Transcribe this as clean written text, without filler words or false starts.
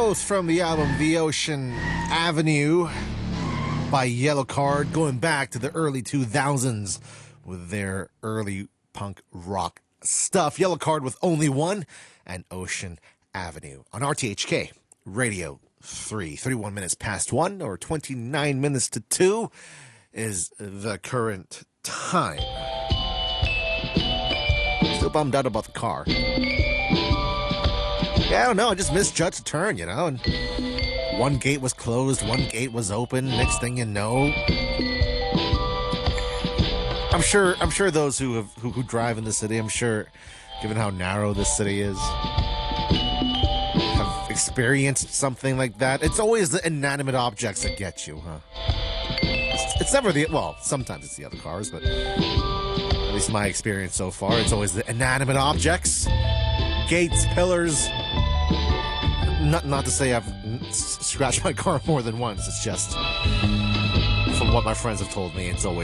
both from the album The Ocean Avenue by Yellow Card, going back to the early 2000s with their early punk rock stuff. Yellow Card with Only One and Ocean Avenue on RTHK Radio 3. 31 minutes past 1 or 29 minutes to 2 is the current time. Still bummed out about the car. Yeah, I don't know. I just misjudged a turn, and one gate was closed, one gate was open. Next thing you know, I'm sure those who drive in the city, I'm sure, given how narrow this city is, have experienced something like that. It's always the inanimate objects that get you, huh? It's never sometimes it's the other cars, but at least my experience so far, it's always the inanimate objects, gates, pillars. Not to say I've scratched my car more than once. It's just, from what my friends have told me, it's always